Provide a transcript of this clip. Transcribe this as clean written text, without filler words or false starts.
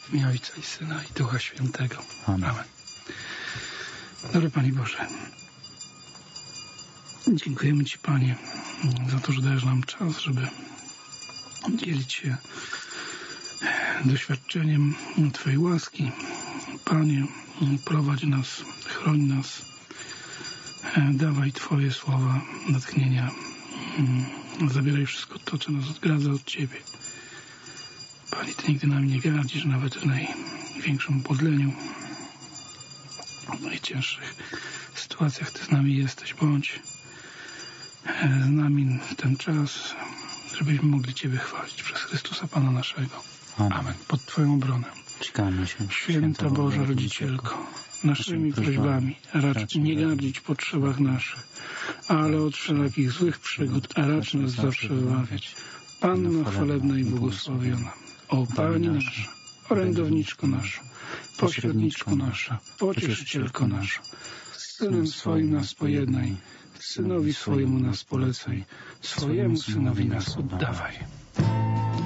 W imię Ojca i Syna i Ducha Świętego. Amen. Amen. Dobry Panie Boże, dziękujemy Ci, Panie, za to, że dajesz nam czas, żeby dzielić się doświadczeniem Twojej łaski. Panie, prowadź nas, chroń nas, dawaj Twoje słowa natchnienia, zabieraj wszystko to, co nas odgradza od Ciebie. Panie, Ty nigdy nami nie gardzisz, nawet w największym upodleniu, w najcięższych sytuacjach Ty z nami jesteś. Bądź z nami w ten czas, żebyśmy mogli Ciebie chwalić przez Chrystusa Pana naszego. Amen. Pod Twoją obronę. Czekamy się. Święta Boża Rodzicielko, naszymi prośbami racz nie gardzić w potrzebach naszych, ale od wszelakich złych przygód racz nas zawsze wybawiać. Panno chwalebna i błogosławiona, o Pani nasza, orędowniczko nasza, pośredniczko nasza, pocieszycielko nasza, z Synem swoim nas pojednaj, Synowi swojemu nas polecaj, swojemu Synowi nas oddawaj.